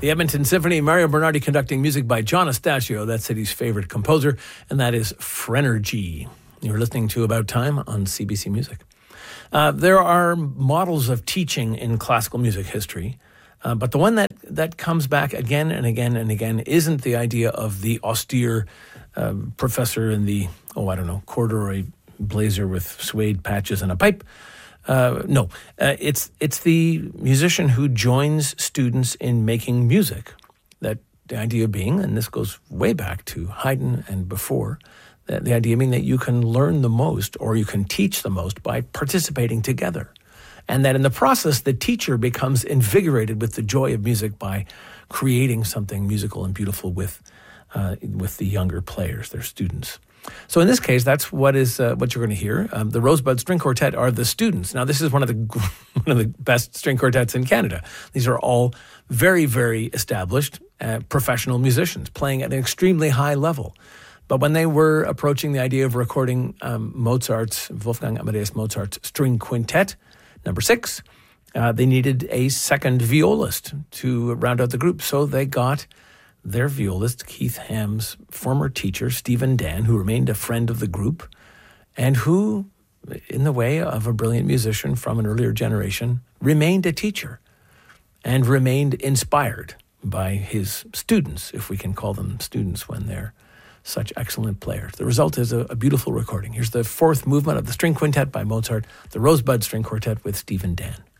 The Edmonton Symphony, Mario Bernardi conducting music by John Astaccio, that city's favorite composer, and that is Phrenergy. You're listening to About Time on CBC Music. There are models of teaching in classical music history, but the one that comes back again and again and again isn't the idea of the austere professor in the, corduroy blazer with suede patches and a pipe. It's the musician who joins students in making music. That the idea being, and this goes way back to Haydn and before, the idea being that you can learn the most or you can teach the most by participating together. And that in the process, the teacher becomes invigorated with the joy of music by creating something musical and beautiful with the younger players, their students. So in this case, that's what you're going to hear. The Rosebud String Quartet are the students. Now, this is one of the best string quartets in Canada. These are all very, very established professional musicians playing at an extremely high level. But when they were approaching the idea of recording Wolfgang Amadeus Mozart's String Quintet, number 6, they needed a second violist to round out the group. So they got their violist, Keith Ham's former teacher, Stephen Dan, who remained a friend of the group, and who, in the way of a brilliant musician from an earlier generation, remained a teacher and remained inspired by his students, if we can call them students when they're such excellent players. The result is a beautiful recording. Here's the 4th movement of the String Quintet by Mozart, the Rosebud String Quartet with Stephen Dan.